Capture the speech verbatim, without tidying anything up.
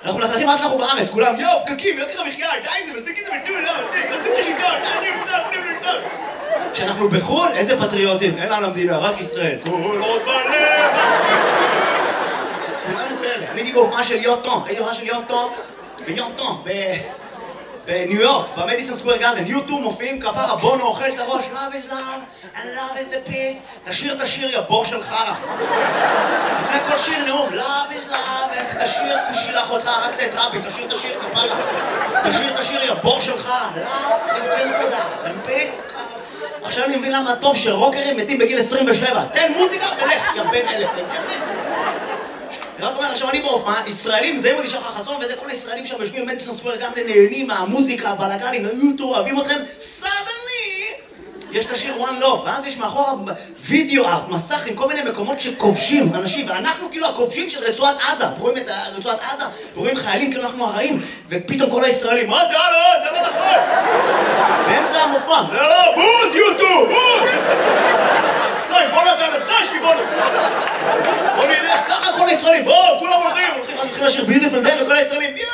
אנחנו מלכלכים רק שאנחנו בארץ, כולם, יואו, פקקים, יוקר המחיה, די עם זה, מספיק את זה בטול, מספיק, מספיק את השלטון, די, די, די, די, די. כשאנחנו בחו"ל, איזה פטריוטים, אין על המדינה, רק ישראל. כל עוד בלב! כולנו כאלה, אני הייתי בהופעה של יוטון, הייתי בהופעה של יוטון, ביוטון, בניו יורק, במדיסון סקוואר גארדן, יוטוב מופיעים כפרה, בונו אוכל את הראש, love is love, and love is the peace, תשיר תשיר יא בור של חרא. לפני כל שיר נאום, love is love, תשיר תשילח אותך רק את רבי, תשיר תשיר כפרה, תשיר תשיר יא בור של חרא, love is just love, and peace. עכשיו אני מבין למה טוב שרוקרים מתים בגיל עשרים ושבע, תן מוזיקה ולך, יא בן אלף. רק אומר, עכשיו אני בהופעה, ישראלים, זה עם שחר חסון, וזה כל הישראלים שם יושבים במדיסון סקוואר גארדן, נהנים מהמוזיקה, הבלגנים, היוטו, אוהבים אתכם, סדני! יש את השיר One Love, ואז יש מאחורה וידאו ארט, מסך עם כל מיני מקומות שכובשים אנשים, ואנחנו כאילו הכובשים של רצועת עזה, רואים את רצועת עזה, ורואים חיילים כאילו אנחנו הרעים, ופתאום כל הישראלים, מה זה, הלו, זה לא נכון! באמצע המופע, לא, לא, בוז, יוטו, בוז! בוא נתן לסש לי, בוא נתן! בוא נלך, ככה כל הישראלים, בואו, כולם הולכים, הולכים, הולכים לשיר ביוטיפול דיי וכל הישראלים, יואו!